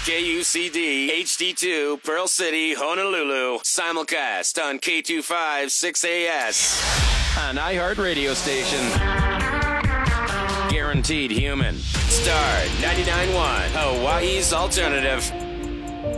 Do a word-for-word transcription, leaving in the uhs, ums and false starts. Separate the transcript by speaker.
Speaker 1: K U C D H D two, Pearl City, Honolulu. Simulcast on K two five six A S. An iHeart radio station. Guaranteed human. Star ninety-nine point one, Hawaii's alternative.